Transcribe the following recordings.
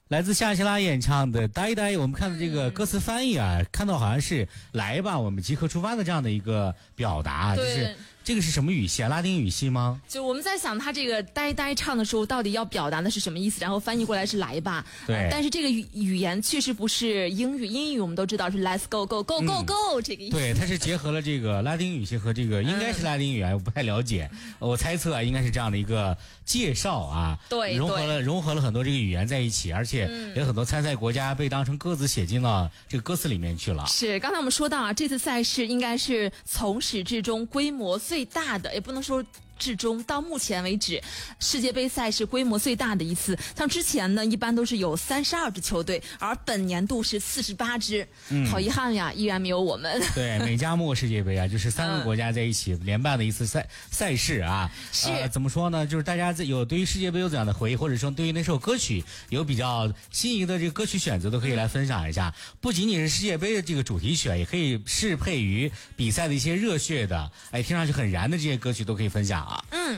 来自夏奇拉演唱的《呆呆》，我们看的这个歌词翻译啊，看到好像是来吧，我们即刻出发的这样的一个表达，就是这个是什么语系啊？拉丁语系吗？ 就我们在想，他这个呆呆唱的时候，到底要表达的是什么意思？然后翻译过来是来吧。 对。 但是这个语言确实不是英语，英语我们都知道是 Let's go go go go go 这个意思。 对，它是结合了这个拉丁语系和这个应该是拉丁语啊，我不太了解，我猜测啊，应该是这样的一个介绍啊。 对， 融合了很多这个语言在一起，而且有很多参赛国家被当成歌词写进了这个歌词里面去了。 是，刚才我们说到啊，这次赛事应该是从始至终规模最大的，也不能说至终，到目前为止，世界杯赛事规模最大的一次。像之前呢，一般都是有32支球队，而本年度是48支。好遗憾呀，依然没有我们。 对，美加墨世界杯啊，就是3个国家在一起联办的一次赛事啊。 是， 怎么说呢？就是大家对于世界杯有怎样的回忆，或者说对于那首歌曲有比较心仪的这个歌曲选择，都可以来分享一下。不仅仅是世界杯的这个主题曲啊，也可以适配于比赛的一些热血的，听上去很燃的这些歌曲都可以分享。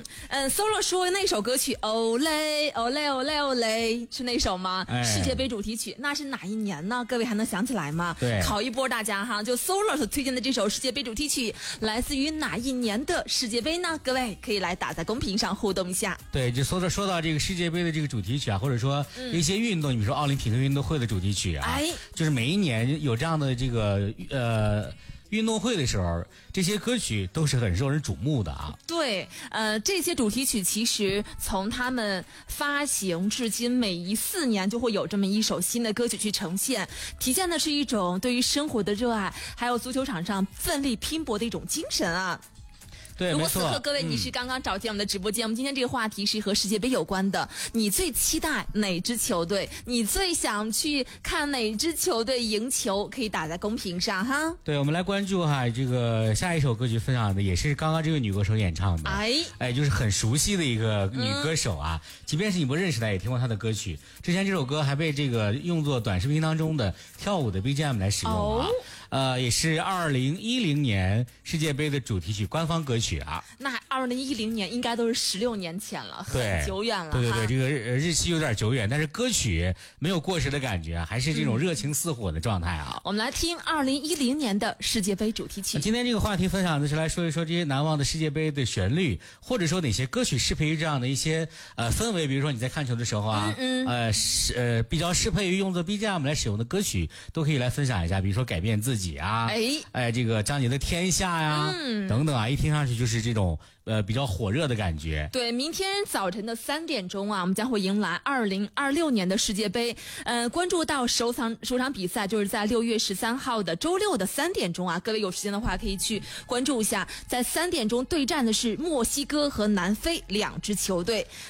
Solo 说那首歌曲 Olé Olé Olé Olé 是那首吗？世界杯主题曲，那是哪一年呢？各位还能想起来吗？ 对， 考一波大家哈，就 Solo 所推荐的这首世界杯主题曲来自于哪一年的世界杯呢？各位可以来打在公屏上互动一下。 对，就说到这个世界杯的这个主题曲啊，或者说一些运动，你比如说奥林匹克运动会的主题曲啊，就是每一年有这样的这个运动会的时候，这些歌曲都是很受人瞩目的啊。 对，这些主题曲其实从他们发行至今，每4年就会有这么一首新的歌曲去呈现，体现的是一种对于生活的热爱，还有足球场上奋力拼搏的一种精神啊。 对， 如果此刻各位你是刚刚找进我们的直播间，我们今天这个话题是和世界杯有关的。你最期待哪支球队？你最想去看哪支球队赢球？可以打在公屏上哈。 对，我们来关注哈，这个下一首歌曲分享的也是刚刚这位女歌手演唱的。就是很熟悉的一个女歌手啊，即便是你不认识她，也听过她的歌曲。之前这首歌还被这个用作短视频当中的跳舞的 BGM 来使用啊。也是2010年世界杯的主题曲官方歌曲啊。 那2010年应该都是16年前了，很久远了。 对，这个日期有点久远，但是歌曲没有过时的感觉，还是这种热情似火的状态啊。 我们来听2010年的世界杯主题曲。 今天这个话题分享的是来说一说这些难忘的世界杯的旋律，或者说哪些歌曲适配于这样的一些氛围，比如说你在看球的时候啊，比较适配于用作 BGM 来使用的歌曲，都可以来分享一下。比如说改变自己啊，这个张杰的天下呀，等等啊，一听上去就是这种比较火热的感觉。 对，明天早晨的3点钟啊，我们将会迎来2026年的世界杯。关注到首场比赛就是在6月13号的周六的3点钟啊，各位有时间的话可以去关注一下。在3点钟对战的是墨西哥和南非2支球队。